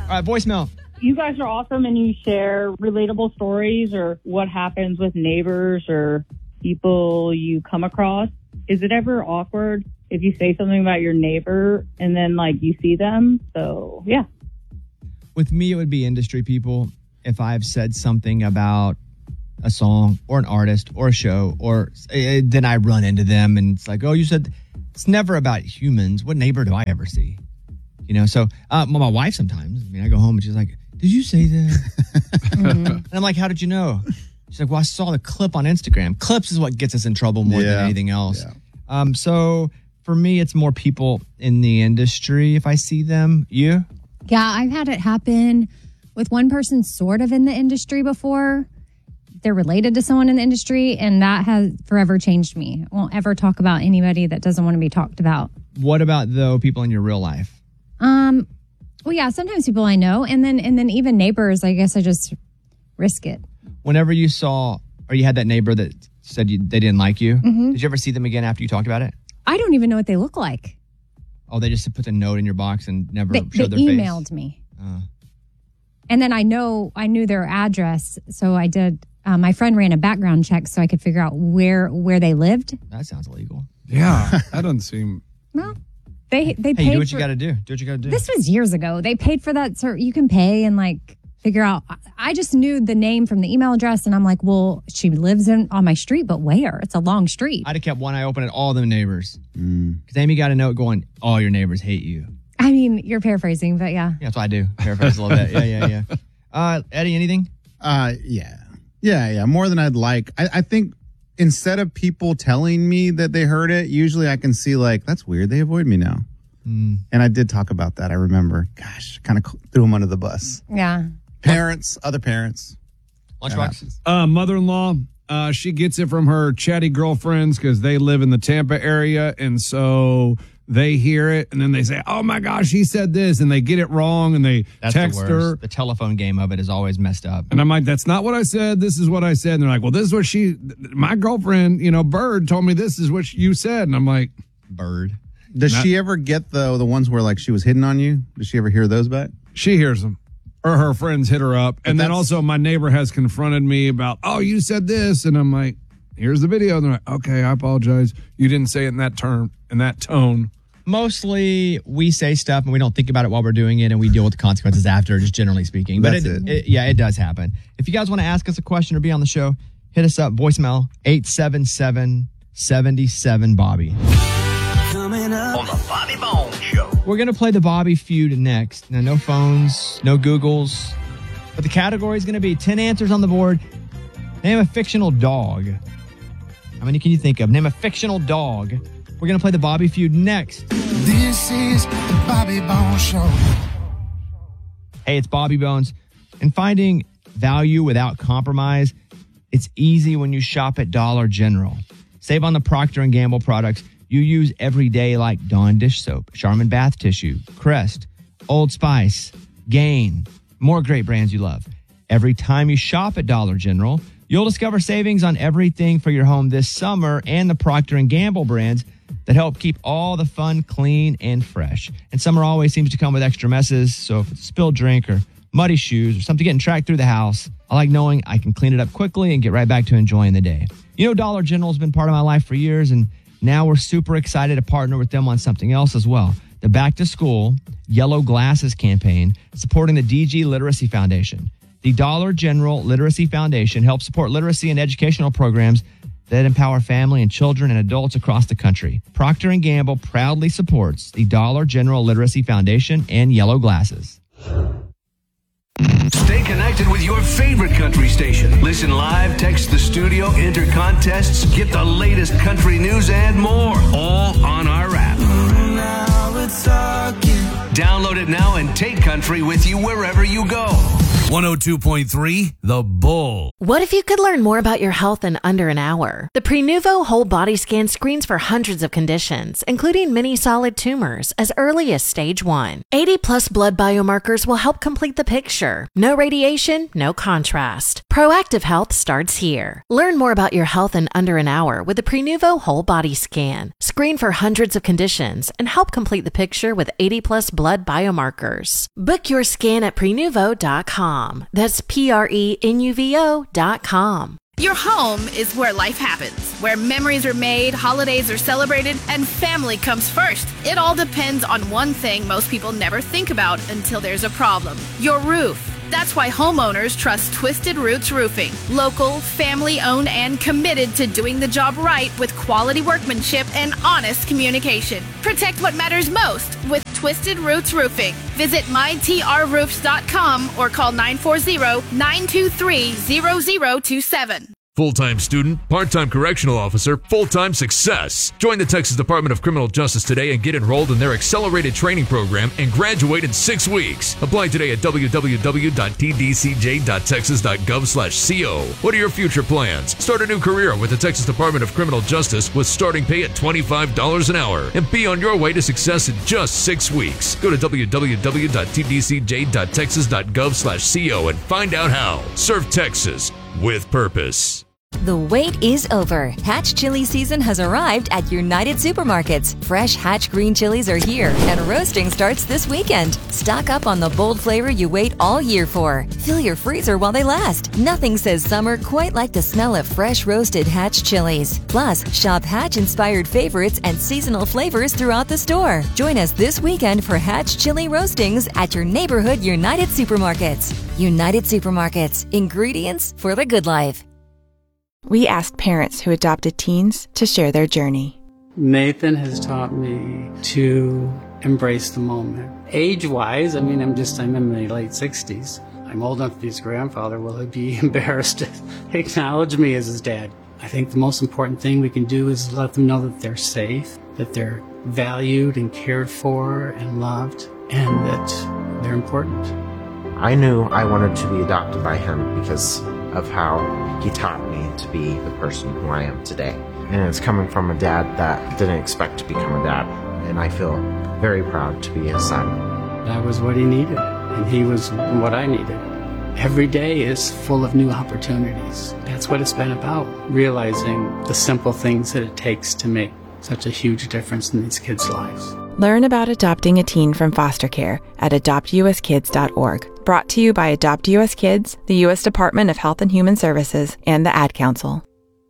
right, voicemail. You guys are awesome, and you share relatable stories or what happens with neighbors or people you come across. Is it ever awkward if you say something about your neighbor and then, like, you see them? So, yeah. With me, it would be industry people. If I've said something about a song or an artist or a show, or then I run into them and it's like, oh, you said... It's never about humans. What neighbor do I ever see? You know, so my wife sometimes, I go home and she's like, did you say that? And I'm like, how did you know? She's like, well, I saw the clip on Instagram. Clips is what gets us in trouble more than anything else. Yeah. So for me, it's more people in the industry if I see them. You? Yeah, I've had it happen with one person sort of in the industry before. They're related to someone in the industry, and that has forever changed me. I won't ever talk about anybody that doesn't want to be talked about. What about, though, people in your real life? Well, yeah, sometimes people I know, and then even neighbors, I guess I just risk it. Whenever you saw, or you had that neighbor that said they didn't like you, did you ever see them again after you talked about it? I don't even know what they look like. Oh, they just put a note in your box and never showed their face? They emailed me. And then I knew their address, so I did... my friend ran a background check so I could figure out where they lived. That sounds illegal. Yeah, that doesn't seem... Well, they paid do what you got to do. Do what you got to do. This was years ago. They paid for that. So you can pay and like figure out. I just knew the name from the email address, and I'm like, well, she lives on my street, but where? It's a long street. I'd have kept one eye open at all the neighbors. Because Amy got a note going, all your neighbors hate you. I mean, you're paraphrasing, but yeah. Yeah, that's what I do. Paraphrase a little bit. Yeah. Eddie, anything? Yeah. More than I'd like. I think instead of people telling me that they heard it, usually I can see like, that's weird. They avoid me now. And I did talk about that. I remember. Gosh, kind of threw them under the bus. Yeah. Parents, other parents. Lunchbox. Mother-in-law, she gets it from her chatty girlfriends because they live in the Tampa area. And so they hear it and then they say, oh my gosh, he said this. And they get it wrong and they text her. The telephone game of it is always messed up. And I'm like, that's not what I said. This is what I said. And they're like, well, this is what my girlfriend, Bird told me this is what you said. And I'm like, Bird. Does she ever get the ones where like she was hitting on you? Does she ever hear those back? She hears them. Or her friends hit her up. And then also my neighbor has confronted me about, oh, you said this. And I'm like, here's the video. And they're like, okay, I apologize. You didn't say it in that term, in that tone. Mostly we say stuff and we don't think about it while we're doing it and we deal with the consequences after, just generally speaking. But it does happen. If you guys want to ask us a question or be on the show, hit us up. Voicemail 877-77-BOBBY. Coming up on the Bobby Bones Show. We're going to play the Bobby Feud next. Now, no phones, no Googles. But the category is going to be 10 answers on the board. Name a fictional dog. How many can you think of? Name a fictional dog. We're going to play the Bobby Feud next. This is the Bobby Bones Show. Hey, it's Bobby Bones. And finding value without compromise, it's easy when you shop at Dollar General. Save on the Procter & Gamble products you use every day like Dawn dish soap, Charmin bath tissue, Crest, Old Spice, Gain, more great brands you love. Every time you shop at Dollar General, you'll discover savings on everything for your home this summer and the Procter & Gamble brands that help keep all the fun clean and fresh. And summer always seems to come with extra messes, so if it's a spilled drink or muddy shoes or something getting tracked through the house, I like knowing I can clean it up quickly and get right back to enjoying the day. Dollar General has been part of my life for years, and now we're super excited to partner with them on something else as well. The Back to School Yellow Glasses campaign supporting the DG Literacy Foundation. The Dollar General Literacy Foundation helps support literacy and educational programs that empower family and children and adults across the country. Procter & Gamble proudly supports the Dollar General Literacy Foundation and Yellow Glasses. Stay connected with your favorite country station. Listen live, text the studio, enter contests, get the latest country news and more, all on our app. Now it's talking. Download it now and take country with you wherever you go. 102.3 The Bull. What if you could learn more about your health in under an hour? The Prenuvo Whole Body Scan screens for hundreds of conditions, including many solid tumors, as early as stage 1. 80-plus blood biomarkers will help complete the picture. No radiation, no contrast. Proactive health starts here. Learn more about your health in under an hour with the Prenuvo Whole Body Scan. Screen for hundreds of conditions and help complete the picture with 80-plus blood biomarkers. Book your scan at Prenuvo.com. That's Prenuvo.com. Your home is where life happens, where memories are made, holidays are celebrated, and family comes first. It all depends on one thing most people never think about until there's a problem: your roof. That's why homeowners trust Twisted Roots Roofing. Local, family-owned, and committed to doing the job right with quality workmanship and honest communication. Protect what matters most with Twisted Roots Roofing. Visit mytrroofs.com or call 940-923-0027. Full-time student, part-time correctional officer, full-time success. Join the Texas Department of Criminal Justice today and get enrolled in their accelerated training program and graduate in 6 weeks. Apply today at www.tdcj.texas.gov/co. What are your future plans? Start a new career with the Texas Department of Criminal Justice with starting pay at $25 an hour and be on your way to success in just 6 weeks. Go to www.tdcj.texas.gov/co and find out how. Serve Texas with purpose. The wait is over. Hatch chili season has arrived at United Supermarkets. Fresh Hatch green chilies are here, and roasting starts this weekend. Stock up on the bold flavor you wait all year for. Fill your freezer while they last. Nothing says summer quite like the smell of fresh roasted Hatch chilies. Plus, shop Hatch-inspired favorites and seasonal flavors throughout the store. Join us this weekend for Hatch chili roastings at your neighborhood United Supermarkets. United Supermarkets. Ingredients for the good life. We asked parents who adopted teens to share their journey. Nathan has taught me to embrace the moment. Age-wise, I'm in my late 60s. I'm old enough to be his grandfather. Will he be embarrassed to acknowledge me as his dad? I think the most important thing we can do is let them know that they're safe, that they're valued and cared for and loved, and that they're important. I knew I wanted to be adopted by him because of how he taught me to be the person who I am today. And it's coming from a dad that didn't expect to become a dad. And I feel very proud to be his son. That was what he needed, and he was what I needed. Every day is full of new opportunities. That's what it's been about, realizing the simple things that it takes to make such a huge difference in these kids' lives. Learn about adopting a teen from foster care at adoptuskids.org. Brought to you by Adopt U.S. Kids, the U.S. Department of Health and Human Services, and the Ad Council.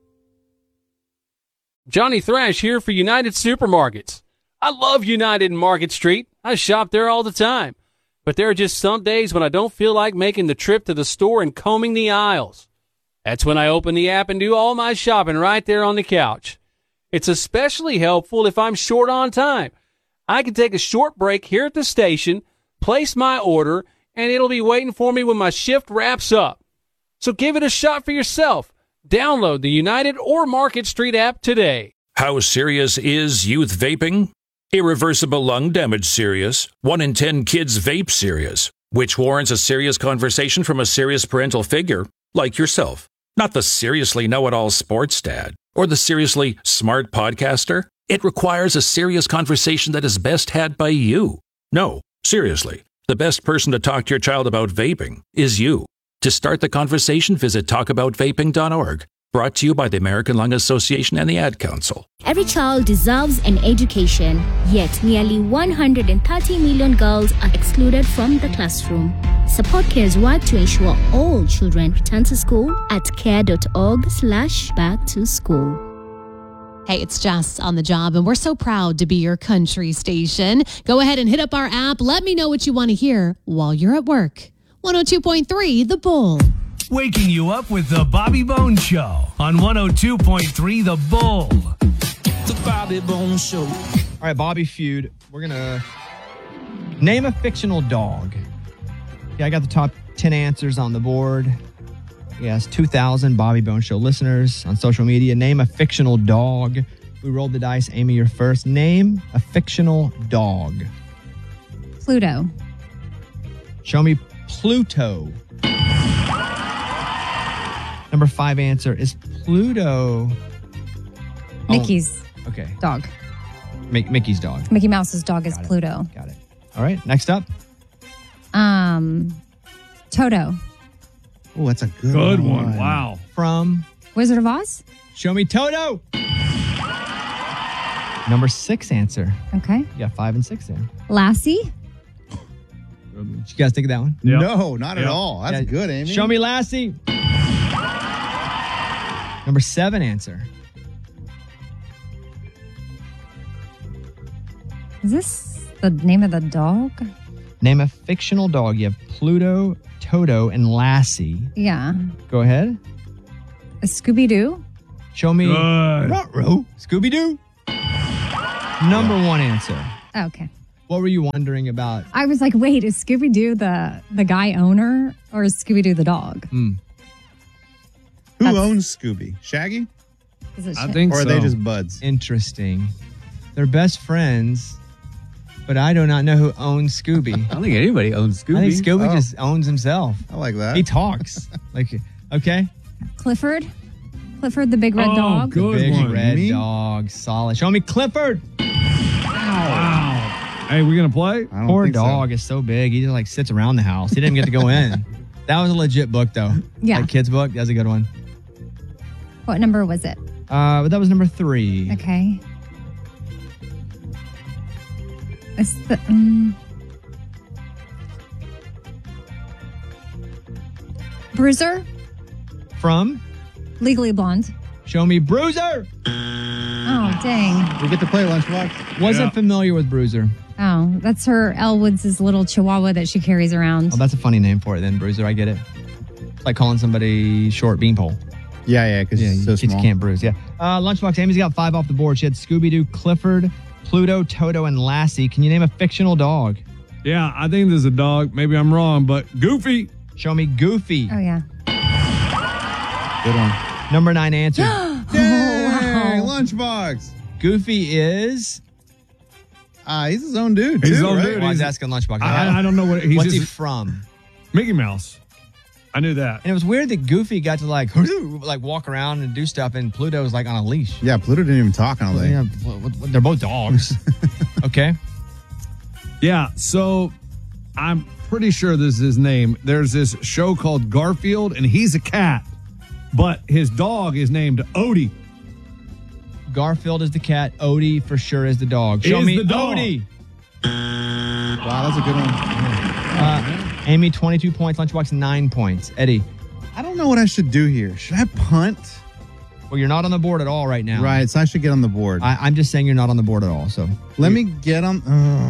Johnny Thrash here for United Supermarkets. I love United in Market Street. I shop there all the time. But there are just some days when I don't feel like making the trip to the store and combing the aisles. That's when I open the app and do all my shopping right there on the couch. It's especially helpful if I'm short on time. I can take a short break here at the station, place my order, and it'll be waiting for me when my shift wraps up. So give it a shot for yourself. Download the United or Market Street app today. How serious is youth vaping? Irreversible lung damage serious. 1 in 10 kids vape serious, which warrants a serious conversation from a serious parental figure like yourself. Not the seriously know-it-all sports dad or the seriously smart podcaster. It requires a serious conversation that is best had by you. No, seriously, the best person to talk to your child about vaping is you. To start the conversation, visit talkaboutvaping.org. Brought to you by the American Lung Association and the Ad Council. Every child deserves an education, yet nearly 130 million girls are excluded from the classroom. Support CARE's work to ensure all children return to school at care.org/back-to-school. Hey, it's Jess on the job, and we're so proud to be your country station. Go ahead and hit up our app. Let me know what you want to hear while you're at work. 102.3 The Bull. Waking you up with the Bobby Bones Show on 102.3 The Bull. The Bobby Bones Show. All right, Bobby Feud. We're going to name a fictional dog. Yeah, I got the top 10 answers on the board. Yes, 2,000 Bobby Bones Show listeners on social media. Name a fictional dog. We rolled the dice. Amy, you're first. Name a fictional dog. Pluto. Show me Pluto. Number 5 answer is Pluto. Mickey's Okay. dog. Mickey's dog. Mickey Mouse's dog is Pluto. Got it. All right. Next up. Toto. Oh, that's a Good one. Wow. From Wizard of Oz? Show Me Toto. Number 6 answer. Okay. You got 5 and 6 there. Lassie? Did you guys think of that one? Yep. No, not at all. That's Yeah. good, Amy. Show me Lassie. Number 7 answer. Is this the name of the dog? Name a fictional dog. You have Pluto, Toto, and Lassie. Yeah. Go ahead. A Scooby-Doo? Show me. Good. Ruh-roh. Scooby-Doo. Number 1 answer. Okay. What were you wondering about? I was like, wait, is Scooby-Doo the guy owner or is Scooby-Doo the dog? Who owns Scooby? Shaggy? Is it I think Or are so. they just buds? Interesting. They're best friends, but I do not know who owns Scooby. I don't think anybody owns Scooby. I think Scooby Oh. just owns himself. I like that. He talks. Like, okay. Clifford? Clifford the big red Oh, dog? good Big one. red Amy? dog. Solid. Show me Clifford. Wow. Hey, we gonna play? I don't Poor think so. dog is so big. He just like sits around the house. He didn't get to go in. That was a legit book though. Yeah. Like kid's book. That's a good one. What number was it? But that was number 3. Okay. It's the, Bruiser? From Legally Blonde. Show Me Bruiser. Oh, dang. We get to play Lunchbox. Wasn't familiar with Bruiser. Oh, that's her Elwood's little chihuahua that she carries around. Oh, that's a funny name for it then, Bruiser. I get it. It's like calling somebody short beanpole. Yeah, because Yeah, it's so kids small. can't bruise. Yeah. Lunchbox, Amy's got 5 off the board. She had Scooby-Doo, Clifford, Pluto, Toto, and Lassie. Can you name a fictional dog? Yeah, I think there's a dog. Maybe I'm wrong, but Goofy. Show me Goofy. Oh, yeah. Good one. Number 9 answer. Dang, Lunchbox. Goofy is. He's his own dude. He's his too, own right? dude. Well, I was He's- asking Lunchbox. I don't know what he's What's he just from? Mickey Mouse. I knew that. And it was weird that Goofy got to like walk around and do stuff, and Pluto was like on a leash. Yeah, Pluto didn't even talk, I don't think. Yeah, they're both dogs. Okay. Yeah, so I'm pretty sure this is his name. There's this show called Garfield, and he's a cat, but his dog is named Odie. Garfield is the cat. Odie for sure is the dog. Show Is me the dog. Odie. Wow, that's a good one. Amy, 22 points. Lunchbox, 9 points. Eddie. I don't know what I should do here. Should I punt? Well, you're not on the board at all right now. Right, so I should get on the board. I'm just saying you're not on the board at all. So Let me get on.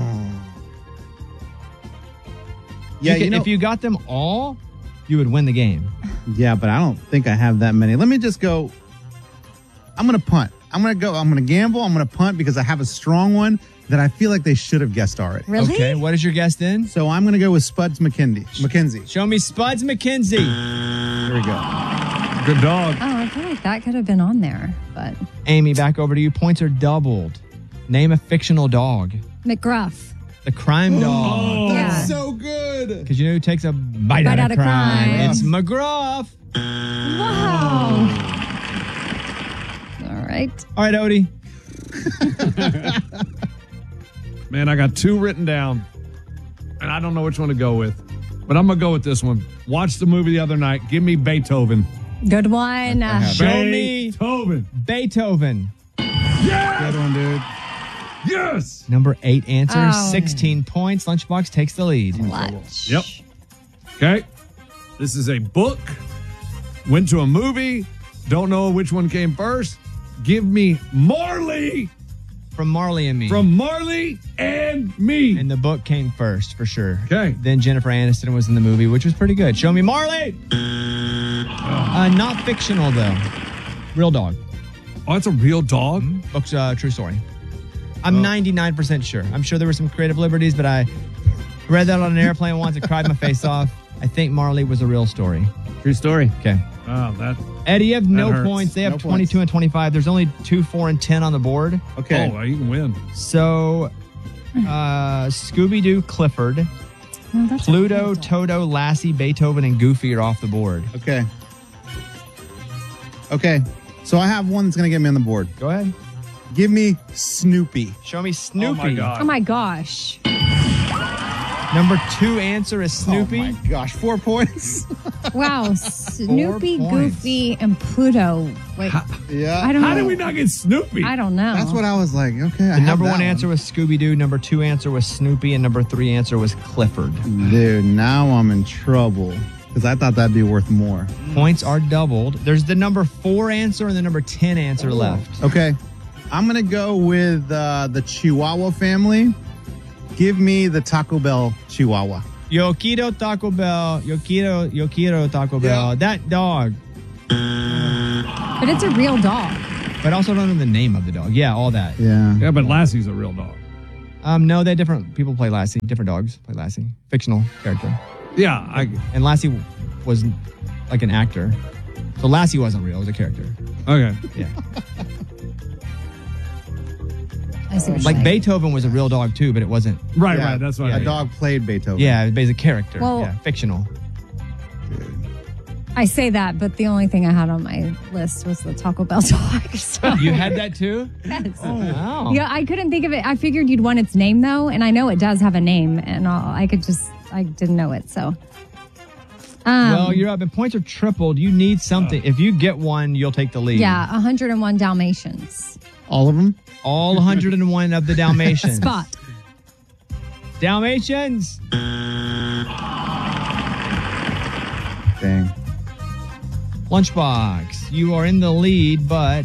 Yeah, you know, if you got them all, you would win the game. Yeah, but I don't think I have that many. Let me just go. I'm going to punt. I'm going to gamble. I'm going to punt because I have a strong one that I feel like they should have guessed already. Really? Okay, what is your guess then? So I'm going to go with Spuds McKenzie. Show me Spuds McKenzie. Here we go. Good dog. Oh, I feel like that could have been on there, but Amy, back over to you. Points are doubled. Name a fictional dog. McGruff. The crime dog. Oh, Yeah. So good. Because you know who takes a bite out of crime? It's McGruff. Wow. All right. All right, Odie. Man, I got 2 written down, and I don't know which one to go with. But I'm going to go with this one. Watched the movie the other night. Give me Beethoven. Good one. Show me Beethoven. Beethoven. Yes! Good one, dude. Yes! Number 8 answer, Oh. 16 points. Lunchbox takes the lead. Clutch. Yep. Okay. This is a book. Went to a movie. Don't know which one came first. Give me Marley. From Marley and Me. From Marley and Me. And the book came first, for sure. Okay. Then Jennifer Aniston was in the movie, which was pretty good. Show me Marley. Not fictional, though. Real dog. Oh, that's a real dog? Book's true story. I'm 99% sure. I'm sure there were some creative liberties, but I read that on an airplane once and cried my face off. I think Marley was a real story. True story. Okay. Oh, that. Eddie, you have no hurts. points. They have No 22 points. and 25. There's only 2, 4, and 10 on the board. Okay. Oh, you can win. So, Scooby-Doo, Clifford, Oh, that's a Pluto, good dog. Toto, Lassie, Beethoven, and Goofy are off the board. Okay. Okay, so I have one that's going to get me on the board. Go ahead. Give me Snoopy. Show me Snoopy. Oh my gosh. Number 2 answer is Snoopy. Oh my gosh, 4 points. Wow. Snoopy, points. Goofy, and Pluto. Wait. Yeah. I don't know. How did we not get Snoopy? I don't know. That's what I was like. Okay. The number 1 answer was Scooby-Doo. Number 2 answer was Snoopy. And number 3 answer was Clifford. Dude, now I'm in trouble because I thought that'd be worth more. Points are doubled. There's the number 4 answer and the number 10 answer left. Okay. I'm going to go with the Chihuahua family. Give me the Taco Bell Chihuahua. Yo quiero Taco Bell. Yo quiero Taco Bell. That dog. But it's a real dog. But I also don't know the name of the dog. Yeah, all that. Yeah. Yeah, but Lassie's a real dog. No, they're different. People play Lassie. Different dogs play Lassie. Fictional character. Yeah. And Lassie was like an actor. So Lassie wasn't real. It was a character. Okay. Yeah. I see what you're Like saying. Beethoven was a real dog too, but it wasn't. Right, Yeah, right. That's what a dog played Beethoven. Yeah, it was a character. Well- yeah, fictional. I say that, but the only thing I had on my list was the Taco Bell dog. So. You had that too? Yes. Oh, wow. Yeah, I couldn't think of it. I figured you'd want its name though, and I know it does have a name, and I didn't know it. So, Well, you're up, and points are tripled. You need something. If you get one, you'll take the lead. yeah, 101 Dalmatians. All of them? All 101 of the Dalmatians. Spot. Dalmatians. Dang. Lunchbox, you are in the lead, but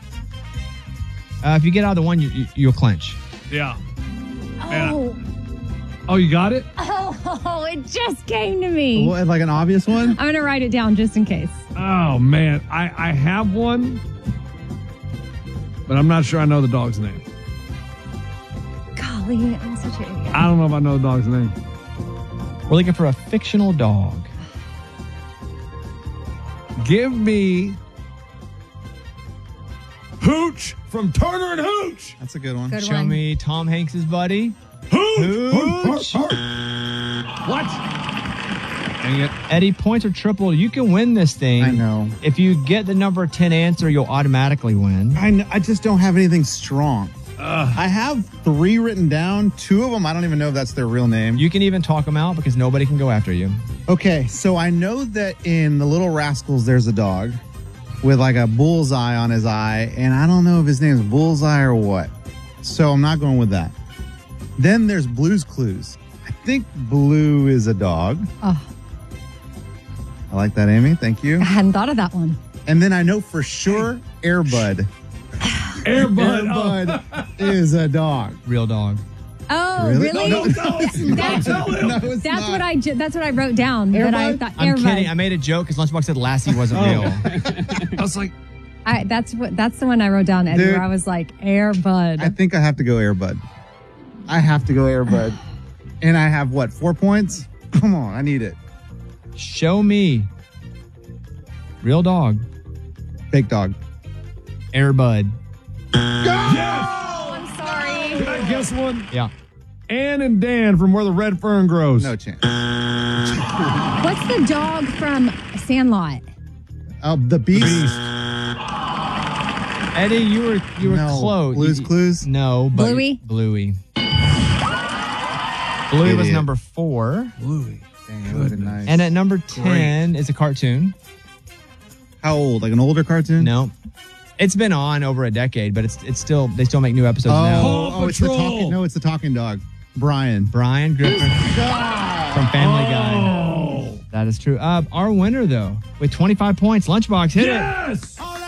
if you get out of the one, you'll clinch. Yeah. Oh, Oh, you got it? oh, it just came to me. What, like an obvious one? I'm gonna write it down just in case. Oh, man. I have one, but I'm not sure I know the dog's name. Golly, I'm such an idiot. I don't know if I know the dog's name. We're looking for a fictional dog. Give me Hooch from Turner and Hooch. That's a good one. Good Show one. me Tom Hanks's buddy. Hooch. Hooch. What? Dang it. Eddie, points are tripled. You can win this thing. I know. If you get the number 10 answer, you'll automatically win. I just don't have anything strong. I have 3 written down. 2 of them, I don't even know if that's their real name. You can even talk them out because nobody can go after you. Okay, so I know that in The Little Rascals, there's a dog with like a bullseye on his eye, and I don't know if his name is Bullseye or what. So I'm not going with that. Then there's Blue's Clues. I think Blue is a dog. Oh, I like that, Amy. Thank you. I hadn't thought of that one. And then I know for sure Airbud. Airbud is a dog. Real dog. Oh, Really? really? No, That's not. that's what I wrote down. That I thought I'm Airbud. kidding. I made a joke because Lunchbox said Lassie wasn't real. I was like, That's the one I wrote down, Eddie, Dude. where I was like, Airbud. I think I have to go Airbud. I have to go Airbud. And I have what, 4 points? Come on, I need it. Show me. Real dog. Fake dog. Airbud. yes! I'm sorry. Can I guess one? Yeah. Ann and Dan from Where the Red Fern Grows. No chance. What's the dog from Sandlot? Oh, the Beast. Eddie, you were No. close. Blue's Clues? No, but Bluey? Bluey. Bluey was Idiot. number 4. Bluey. Dang, that would've been nice. And at number 10 is a cartoon. How old? Like an older cartoon? No. It's been on over a decade, but it's still they still make new episodes now. It's the talking. No, it's the talking dog. Brian. Brian Griffin from Family Guy. That is true. Our winner though, with 25 points, Lunchbox hit it. Yes!